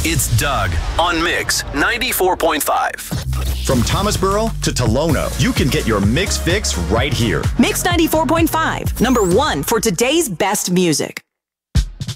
It's Doug on Mix 94.5. From Thomasboro to Tolono, you can get your Mix fix right here. Mix 94.5, #1 for today's best music.